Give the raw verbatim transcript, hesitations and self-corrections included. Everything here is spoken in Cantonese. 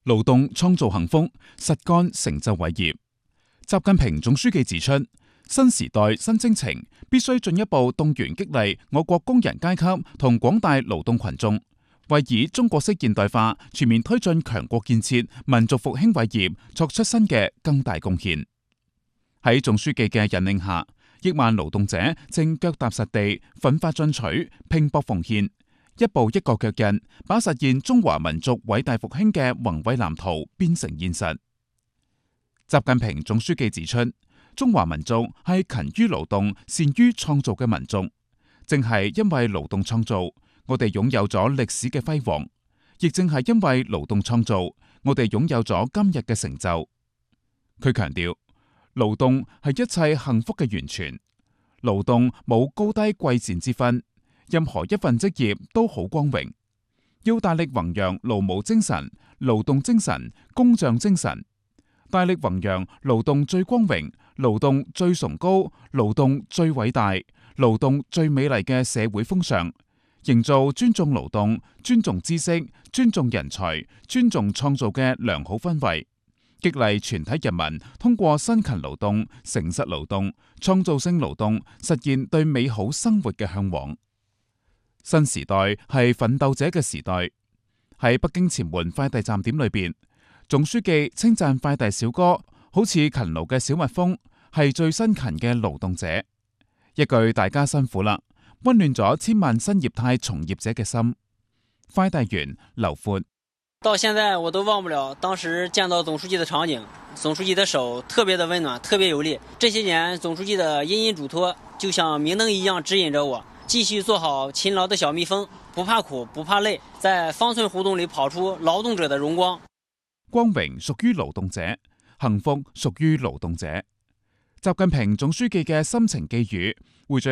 勞動創造幸福，實幹成就偉業。習近平總書記指出，新時代新征程必須進一步動員激勵我國工人階級同廣大勞動群眾，為以中國式現代化全面推進強國建設、民族復興偉業作出新嘅更大貢獻。喺總書記嘅引領下，億萬勞動者正腳踏實地、奮發進取、拼搏奉獻，一步一個腳印，把實現中華民族偉大復興嘅宏偉藍圖變成現實。習近平總書記指出，中華民族係勤於勞動、善於創造嘅民族，正係因為勞動創造，我哋擁有咗歷史嘅輝煌，亦正係因為勞動創造，我哋擁有咗今日嘅成就。佢強調，勞動係一切幸福嘅源泉，勞動冇高低貴賤之分，任何一份職業都好光榮。要大力弘揚勞務精神、勞動精神、工匠精神，大力弘揚勞動最光榮、勞動最崇高、勞動最偉大、勞動最美麗嘅社會風尚，營造尊重勞動、尊重知識、尊重人才、尊重創造嘅良好氛圍，激勵全體人民通過辛勤勞動、誠實勞動、創造性勞動，實現對美好生活嘅向往。新時代係奮鬥者嘅時代。喺北京前門快遞站點裏邊，總書記稱讚快遞小哥好似勤勞嘅小蜜蜂，係最辛勤嘅勞動者。一句大家辛苦啦，溫暖咗千萬新業態從業者嘅心。快遞員劉闊， 到現在我都忘不了當時見到總書記的場景，總書記的手特別的溫暖，特別有力。這些年總書記的殷殷囑託就像明燈一樣指引着我，繼續做好勤勞的小蜜蜂，不怕苦不怕累，在方寸胡同裏跑出勞動者的榮光。 光榮屬於勞動者，幸福屬於勞動者。習近平總書記嘅深情寄語匯聚